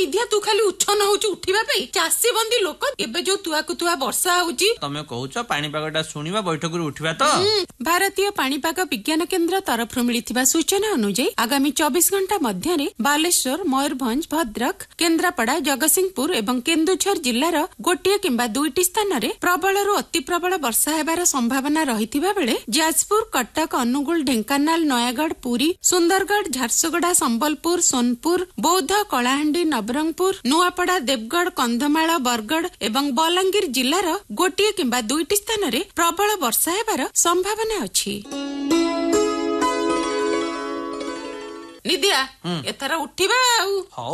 निधिया तू खाली उच्छन होउची उठिबा पे चासी बंदी लोक एबे जो तुआकु तुआ वर्षा होउची तमे कहूच पाणीपागटा शुणिबा बैठक उठिबा तो भारतीय पाणीपाग विज्ञान केन्द्र तरफ मिलिथिबा सूचना अनुसार आगामी 24 घंटा मध्य बालेश्वर मयूरभंज भद्रक केन्द्रापड़ा जगतसिंहपुर एवं केन्दुझर जिल्लार गोटे किंबा दुईटी स्थान रे प्रबलरू अति प्रबल वर्षा हेबार संभावना रहिथिबा बेले जाजपुर कटक अनुगुल ढेंकानाल नयागढ़ पुरी सुंदरगढ़ झारसुगुड़ा संबलपुर सोनपुर बौद्ध कलाहांडी नवरंगपुर नुआपड़ा देवगढ़ कंधमाल बरगढ़ एवं बलांगीर जिल्लार गोटे किंबा दुईटी स्थान रे प्रबल वर्षा हेबार संभावना अछि। निदिया एथरा उठिबा।